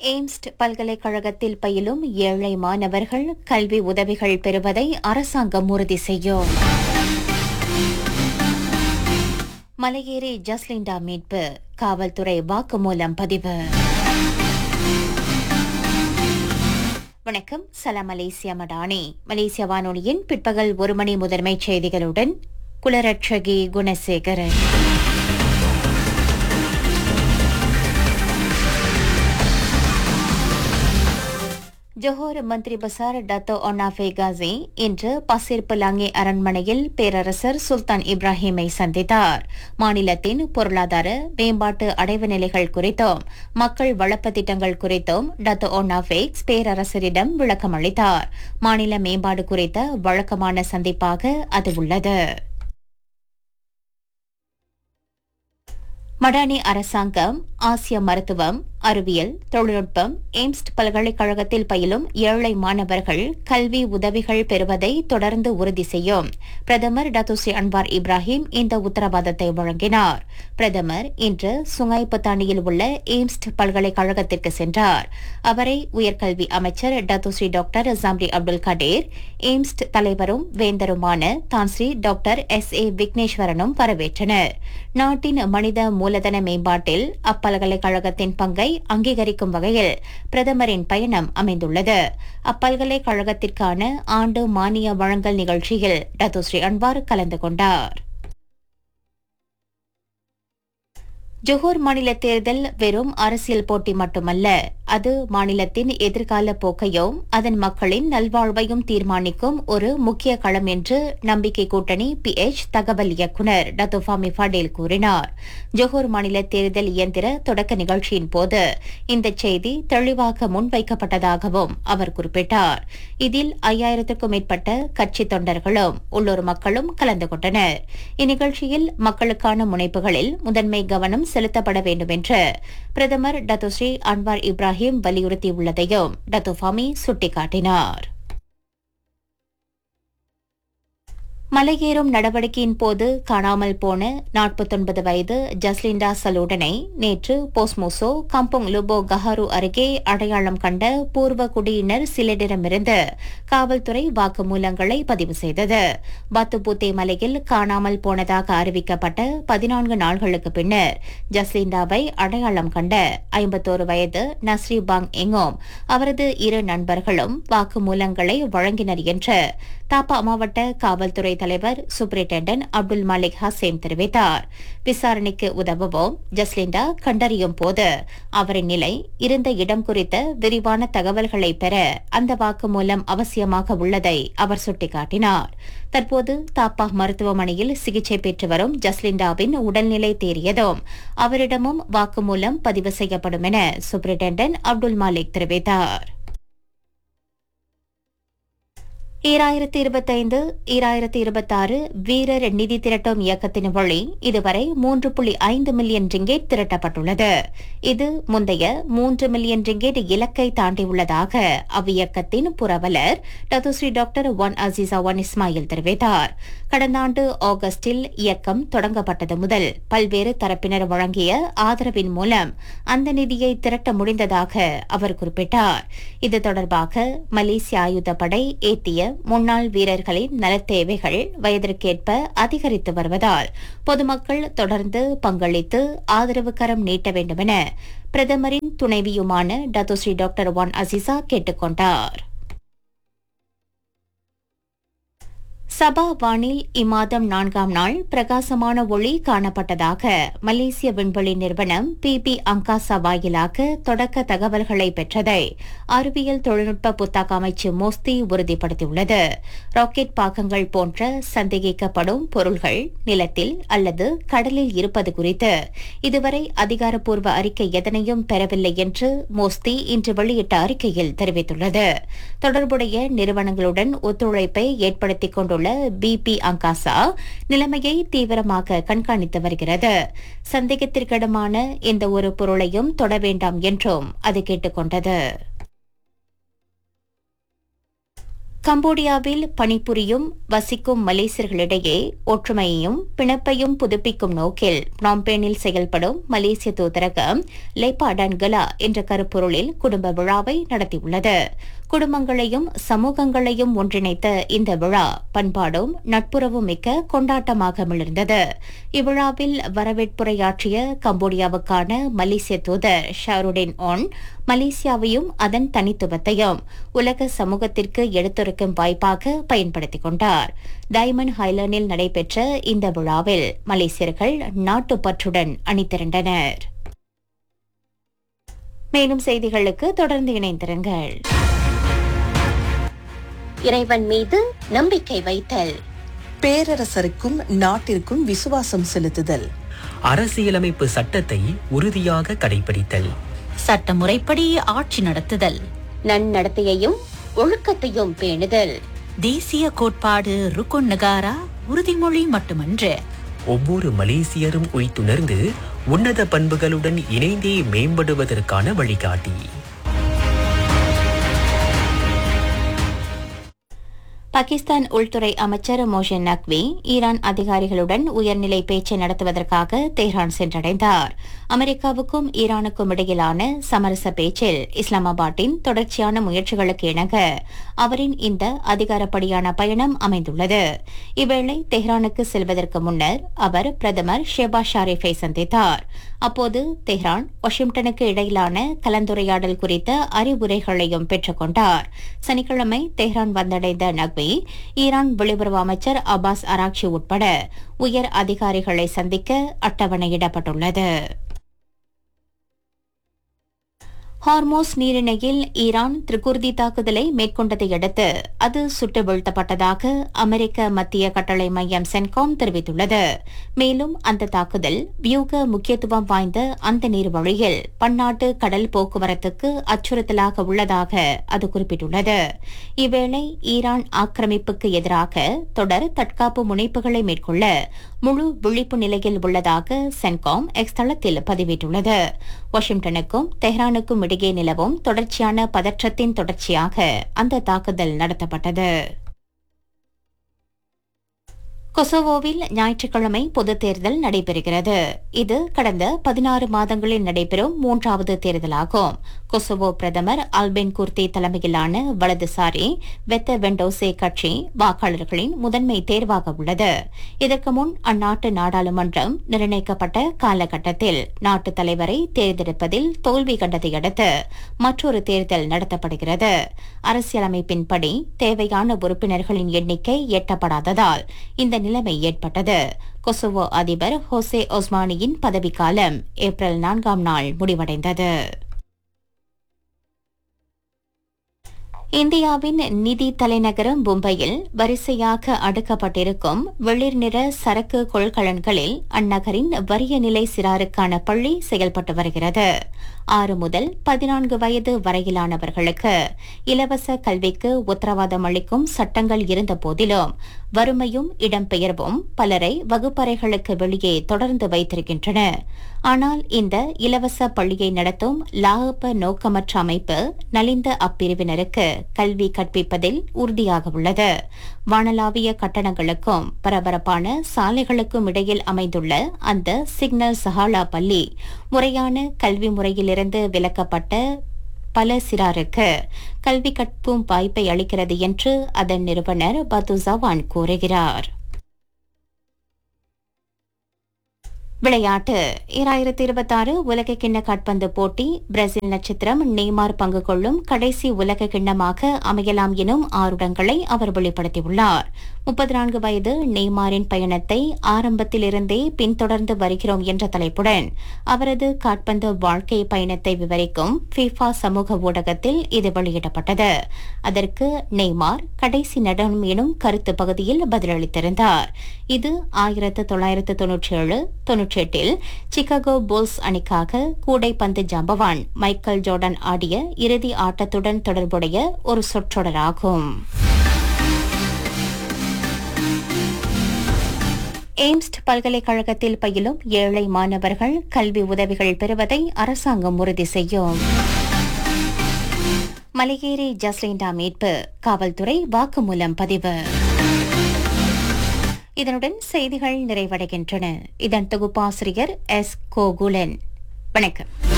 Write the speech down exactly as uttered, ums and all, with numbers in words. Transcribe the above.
எய்ம்ஸ்ட் பல்கலைக்கழகத்தில் பயிலும் ஏழை மாணவர்கள் கல்வி உதவிகள் பெறுவதை அரசாங்கம் உறுதி செய்யும். மலையேறி ஜஸ்லிண்டா மீட்பு, காவல்துறை வாக்குமூலம் பதிவு. வணக்கம், சலாம் மலேசியா மடானி. மலேசிய வானொலியின் பிற்பகல் ஒரு மணி முதன்மைச் செய்திகளுடன் குலரட்சகி குணசேகரன். ஜோஹர் மந்திரி பசார் டத்தோ ஒன்னாஃபே காசி இன்று பசிர் பிலாங்கே அரண்மனையில் பேரரசர் சுல்தான் இப்ராஹிமை சந்தித்தார். மாநிலத்தின் பொருளாதார மேம்பாட்டு அடைவு நிலைகள் குறித்தும் மக்கள் வளர்ப்பு திட்டங்கள் குறித்தும் டத்தோ ஒன்னாஃபே பேரரசரிடம் விளக்கம் அளித்தார். மாநில மேம்பாடு குறித்த வழக்கமான சந்திப்பாக அது உள்ளது. மடானி அரசாங்கம் ஆசிய மருத்துவம், அறிவியல், தொழில்நுட்பம், எய்ம்ஸ்ட் பல்கலைக்கழகத்தில் பயிலும் ஏழை மாணவர்கள் கல்வி உதவிகள் பெறுவதை தொடர்ந்து உறுதி செய்யும். பிரதமர் டத்துஸ்ரீ அன்வார் இப்ராஹிம் இந்த உத்தரவாதத்தை வழங்கினார். பிரதமர் இன்று சுங்காய் பத்தானியில் உள்ள எய்ம்ஸ்ட் பல்கலைக்கழகத்திற்கு சென்றார். அவரை உயர்கல்வி அமைச்சர் டத்துஸ்ரீ டாக்டர் ஜாம்ரி அப்துல் கடேர், எய்ம்ஸ்ட் தலைவரும் வேந்தருமான தான்ஸ்ரீ டாக்டர் எஸ் ஏ விக்னேஸ்வரனும் வரவேற்றனர். நாட்டின் மனித மூலதன மேம்பாட்டில் அப்பல்கலைக்கழகத்தின் பங்கை அங்கீகரிக்கும் வகையில் பிரதமரின் பயணம் அமைந்துள்ளது. அப்பல்கலைக்கழகத்திற்கான ஆண்டு மானிய வழங்கல் நிகழ்ச்சியில் டத்துஸ்ரீ அன்வார் கலந்து கொண்டார். ஜோஹர் மாநில தேர்தல் வெறும் அரசியல் போட்டி மட்டுமல்ல, அது மாநிலத்தின் எதிர்கால போக்கையும் அதன் மக்களின் நல்வாழ்வையும் தீர்மானிக்கும் ஒரு முக்கிய களம் என்று நம்பிக்கை கூட்டணி பி எச் தகவல் இயக்குநர் டத்தோஃபாமி ஃபடேல் கூறினார். ஜோஹர் மாநில தேர்தல் இயந்திர தொடக்க நிகழ்ச்சியின் போது இந்த செய்தி தெளிவாக முன்வைக்கப்பட்டதாகவும் அவர் குறிப்பிட்டார். இதில் ஐயாயிரத்திற்கும் மேற்பட்ட கட்சி தொண்டர்களும் உள்ளூர் மக்களும் கலந்து கொண்டனர். இந்நிகழ்ச்சியில் மக்களுக்கான முனைப்புகளில் முதன்மை கவனம் செலுத்தப்பட வேண்டும் என்று பிரதமர் டத்துஸ்ரீ அன்வார் இப்ராஹிம் வலியுறுத்தியுள்ளதையும் டத்தோஃபாமி சுட்டிக்காட்டினார். மலையேறும் நடவடிக்கையின் போது காணாமல் போன நாற்பத்தொன்பது வயது ஜஸ்லிண்டா சலூடனை நேற்று போஸ்மோசோ கம்புங் லுபோ கஹாரு அருகே அடையாளம் கண்ட பூர்வ குடியினர் சிலரிடமிருந்து காவல்துறை வாக்குமூலங்களை பதிவு செய்தது. பத்துபூத்தே மலையில் காணாமல் போனதாக அறிவிக்கப்பட்ட பதினான்கு நாள்களுக்கு பின்னர் ஜஸ்லிண்டாவை அடையாளம் கண்ட ஐம்பத்தோரு வயது நஸ்ரி பாங் எங்கோம் அவரது இரு நண்பர்களும் வாக்குமூலங்களை வழங்கினர் என்று தாப்பா மாவட்ட காவல்துறை தலைவர் சூப்பரிண்டென்டன்ட் அப்துல் மாலிக் ஹசேம் தெரிவித்தார். விசாரணைக்கு உதவவும் ஜஸ்லிண்டா கண்டறியும் போது அவரின் நிலை, இருந்த இடம் குறித்த விரிவான தகவல்களை பெற அந்த வாக்குமூலம் அவசியமாக உள்ளதை அவர் சுட்டிக்காட்டினார். தற்போது தாப்பா மருத்துவமனையில் சிகிச்சை பெற்று வரும் ஜஸ்லிண்டாவின் உடல்நிலை தேறியதும் அவரிடமும் வாக்குமூலம் பதிவு செய்யப்படும் என சூப்பரிண்டென்டன்ட் அப்துல் மாலிக் தெரிவித்தார். ஈராயிரத்தி இருபத்தைந்து ஈராயிரத்தி இருபத்தாறு வீரர் நிதி திரட்டும் இயக்கத்தின் வழி இதுவரை மூன்று புள்ளி ஐந்து மில்லியன் ரிங்கேட் திரட்டப்பட்டுள்ளது. இது முந்தைய மூன்று மில்லியன் ரிங்கேட் இலக்கை தாண்டியுள்ளதாக அவ்வியக்கத்தின் புரவலர் Datuk Seri doctor one Azizah one Ismail தெரிவித்தார். கடந்த ஆண்டு ஆகஸ்டில் இயக்கம் தொடங்கப்பட்டது முதல் பல்வேறு தரப்பினர் வழங்கிய ஆதரவின் மூலம் அந்த நிதியை திரட்ட முடிந்ததாக அவர் குறிப்பிட்டார். இது தொடர்பாக மலேசிய ஆயுதப்படை ஏத்திய முன்னாள் வீரர்களின் நலத்தேவைகள் வயதிற்கேற்ப அதிகரித்து வருவதால் பொதுமக்கள் தொடர்ந்து பங்களித்து ஆதரவு கரம் நீட்ட வேண்டும் என பிரதமரின் துணைவியுமான டத்துஸ்ரீ டாக்டர் ஒன் அசீசா கேட்டுக் கொண்டார். சபா வானில் இம்மாதம் நான்காம் நாள் பிரகாசமான ஒளி காணப்பட்டதாக மலேசிய விண்வெளி நிறுவனம் பி பி அங்காசா வாயிலாக தொடக்க தகவல்களை பெற்றதை அறிவியல் தொழில்நுட்ப புத்தாக்க அமைச்சு மோஸ்தி உறுதிப்படுத்தியுள்ளது. ராக்கெட் பாகங்கள் போன்ற சந்தேகிக்கப்படும் பொருள்கள் நிலத்தில் அல்லது கடலில் இருப்பது குறித்து இதுவரை அதிகாரப்பூர்வ அறிக்கை எதனையும் பெறவில்லை என்று மோஸ்தி இன்று வெளியிட்ட அறிக்கையில் தெரிவித்துள்ளது. தொடர்புடைய நிறுவனங்களுடன் ஒத்துழைப்பை ஏற்படுத்திக் கொண்டுள்ள பி பி அங்காசா நிலைமையை தீவிரமாக கண்காணித்து வருகிறது. சந்தேகத்திற்கிடமான எந்த ஒரு பொருளையும் தொட வேண்டாம் என்றும் அது கேட்டுக் கொண்டது. கம்போடியாவில் பணிபுரியும் வசிக்கும் மலேசியர்களிடையே ஒற்றுமையையும் பிணைப்பையும் புதுப்பிக்கும் நோக்கில் பினாம்பேனில் செயல்படும் மலேசிய தூதரகம் லேபாடன் கலா என்ற கருப்பொருளில் குடும்ப விழாவை நடத்தியுள்ளது. குடும்பங்களையும் சமூகங்களையும் ஒன்றிணைத்த இந்த விழா பண்பாடும் நட்புறவும் மிக்க கொண்டாட்டமாக மிளர்ந்தது. இவ்விழாவில் வரவேற்புரையாற்றிய கம்போடியாவுக்கான மலேசிய தூதர் ஷாருடின் ஒன் மலேசியாவையும் அதன் தனித்துவத்தையும் உலக சமூகத்திற்கு எடுத்துரைக்கும் வாய்ப்பாக பயன்படுத்திக் கொண்டார். டைமண்ட் ஹைலண்டில் நடைபெற்ற இந்த விழாவில் மலேசியர்கள் நாட்டுப்பற்றுடன் அணிதிரண்டனர். மேலும் செய்திகளுக்கு தொடர்ந்து இணைந்திருங்கள். இறைவன் மீது நம்பிக்கை வைத்தல், பேரரசருக்கும் நாட்டிற்கும் விசுவாசம் செலுத்துதல், அரசியலமைப்பு சட்டத்தை உறுதியாக கடைபிடித்தல், சட்டமுறைப்படி ஆட்சி நடத்துதல், நன்னடத்தையையும் ஒழுக்கத்தையும் பேணுதல், தேசிய கோட்பாடு ருக்குன் நகாரா உறுதிமொழி மட்டுமன்று, ஒவ்வொரு மலேசியரும் உய்த்துணர்ந்து உன்னத பண்புகளுடன் இணைந்தே மேம்படுவதற்கான வழிகாட்டி. பாகிஸ்தான் உள்துறை அமைச்சர் மோஷன் நக்வி ஈரான் அதிகாரிகளுடன் உயர்நிலை பேச்சு நடத்துவதற்காக தெஹ்ரான் சென்றடைந்தார். அமெரிக்காவுக்கும் ஈரானுக்கும் இடையிலான சமரச பேச்சில் இஸ்லாமாபாத்தின் தொடர்ச்சியான முயற்சிகளுக்கு இணங்க அவரின் இந்த அதிகாரப்படியான பயணம் அமைந்துள்ளது. இவ்வேளை தெஹ்ரானுக்கு செல்வதற்கு முன்னர் அவர் பிரதமர் ஷெபாஸ் ஷாரிஃபை சந்தித்தார். அப்போது தெஹ்ரான் வாஷிங்டனுக்கு இடையிலான கலந்துரையாடல் குறித்த அறிவுரைகளையும் பெற்றுக் கொண்டார். சனிக்கிழமை தெஹ்ரான் வந்தடைந்த நக்வி ஈரான் வெளியுறவு அமைச்சர் அப்பாஸ் அராக்சி உட்பட உயர் அதிகாரிகளை சந்திக்க அட்டவணையிடப்பட்டுள்ளது. ஹார்மோஸ் நீரிணையில் ஈரான் திரிகுர்தி தாக்குதலை மேற்கொண்டதை அடுத்து அது சுட்டு வீழ்த்தப்பட்டதாக அமெரிக்க மத்திய கட்டளை மையம் சென்காம் தெரிவித்துள்ளது. மேலும் அந்த தாக்குதல் வியூக முக்கியத்துவம் வாய்ந்த அந்த நீர்வழியில் பன்னாட்டு கடல் போக்குவரத்துக்கு அச்சுறுத்தலாக உள்ளதாக அது குறிப்பிட்டுள்ளது. இவ்வேளை ஈரான் ஆக்கிரமிப்புக்கு எதிராக தொடர் தற்காப்பு முனைப்புகளை மேற்கொள்ள முழு விழிப்பு நிலையில் உள்ளதாக சென்காம் எக்ஸ் தளத்தில் பதிவிட்டுள்ளது. வாஷிங்டனுக்கும் தெஹ்ரானுக்கும் இடையே நிலவும் தொடர்ச்சியான பதற்றத்தின் தொடர்ச்சியாக அந்த தாக்குதல் நடத்தப்பட்டது. கொசோவோவில் ஞாயிற்றுக்கிழமை பொதுத் தேர்தல் நடைபெறுகிறது. இது கடந்த பதினாறு மாதங்களில் நடைபெறும் மூன்றாவது தேர்தலாகும். கொசோவோ பிரதமர் அல்பென் குர்தி தலைமையிலான வலதுசாரி வெத்த வெண்டோசே கட்சி வாக்காளர்களின் முதன்மை தேர்வாக உள்ளது. இதற்கு முன் அந்நாட்டு நாடாளுமன்றம் நிர்ணயிக்கப்பட்ட காலகட்டத்தில் நாட்டுத் தலைவரை தேர்ந்தெடுப்பதில் தோல்வி கண்டதை அடுத்து மற்றொரு தேர்தல் நடத்தப்படுகிறது. அரசியலமைப்பின்படி தேவையான உறுப்பினர்களின் எண்ணிக்கை எட்டப்படாததால் இந்த நிலைமை ஏற்பட்டது. கொசோவோ அதிபர் ஹோசே ஒஸ்மானியின் பதவிக்காலம் ஏப்ரல் நான்காம் நாள் முடிவடைந்தது. இந்தியாவின் நிதி தலைநகரம் மும்பையில் வரிசையாக அடுக்கப்பட்டிருக்கும் வெளிர் நிற சரக்கு கொள்கலன்களில் அந்நகரின் வறிய நிலை சிறாருக்கான பள்ளி செயல்பட்டு வருகிறது. ஆறு முதல் பதினான்கு வயது வரையிலானவர்களுக்கு இலவச கல்விக்கு உத்தரவாதம் அளிக்கும் சட்டங்கள் இருந்த போதிலும் வறுமையும் இடம்பெயர்வும் பலரை வகுப்பறைகளுக்கு வெளியே தொடர்ந்து வைத்திருக்கின்றன. ஆனால் இந்த இலவச பள்ளியை நடத்தும் லாப நோக்கமற்ற அமைப்பு நலிந்த அப்பிரிவினருக்கு கல்வி கற்பிப்பதில் உறுதியாக உள்ளது. வானளாவிய கட்டணங்களுக்கும் பரபரப்பான சாலைகளுக்கும் இடையில் அமைந்துள்ள அந்த சிக்னல் சஹாலா பள்ளி முறையான கல்வி முறையிலிருந்து விலக்கப்பட்ட பல சிறாருக்கு கல்வி கற்பும் வாய்ப்பை அளிக்கிறது என்று அதன் நிறுவனர் பத்து ஜவான் கூறுகிறார். விளையாட்டு இரண்டாயிரத்தி இருபத்தி ஆறு உலக கிண்ண காற்பந்து போட்டி பிரேசில் நட்சத்திரம் நெய்மார் பங்கு கொள்ளும் கடைசி உலக கிண்ணமாக அமையலாம் எனும் ஆருடங்களை அவர் வெளிப்படுத்தியுள்ளார். முப்பத்தி நான்கு வயது நெய்மாரின் பயணத்தை ஆரம்பத்திலிருந்தே பின்தொடர்ந்து வருகிறோம் என்ற தலைப்புடன் அவரது காற்பந்து வாழ்க்கை பயணத்தை விவரிக்கும் ஃபிஃபா சமூக ஊடகத்தில் இது வெளியிடப்பட்டது. அதற்கு நெய்மார் கடைசி நடனம் எனும் கருத்து பகுதியில் பதிலளித்திருந்தார். இது ஆயிரத்து தொள்ளாயிரத்து தொன்னூற்றி ஏழு தொன்னூற்றி எட்டில் சிகாகோ புல்ஸ் அணிக்காக கூடைப்பந்து ஜாம்பவான் மைக்கேல் ஜோர்டன் ஆடிய இறுதி ஆட்டத்துடன் தொடர்புடைய ஒரு சொற்றொடராகும். எய்ம்ஸ்ட் பல்கலைக்கழகத்தில் பயிலும் ஏழை மாணவர்கள் கல்வி உதவிகள் பெறுவதை அரசாங்கம் உறுதி செய்யும். மலையேறி ஜஸ்லிண்டா மீட்பு காவல்துறை வாக்குமூலம் பதிவு. இதனுடன் செய்திகள் நிறைவடைகின்றன. இதன் தொகுப்பாசிரியர் எஸ் கோகுலன். வணக்கம்.